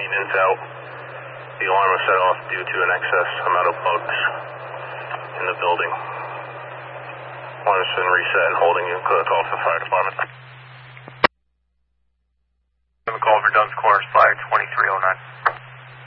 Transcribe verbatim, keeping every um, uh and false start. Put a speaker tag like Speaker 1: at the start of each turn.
Speaker 1: maintenance out. The alarm was set off due to an excess amount of bugs in the building. Alarm's been reset and holding you. Call to the fire department.
Speaker 2: I'm a call for Dunn's Corners.